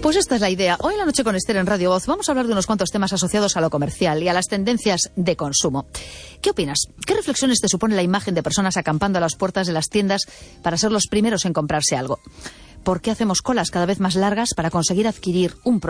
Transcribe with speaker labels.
Speaker 1: Pues esta es la idea. Hoy en La Noche con Esther en Radio Voz vamos a hablar de unos cuantos temas asociados a lo comercial y a las tendencias de consumo. ¿Qué opinas? ¿Qué reflexiones te supone la imagen de personas acampando a las puertas de las tiendas para ser los primeros en comprarse algo? ¿Por qué hacemos colas cada vez más largas para conseguir adquirir un producto?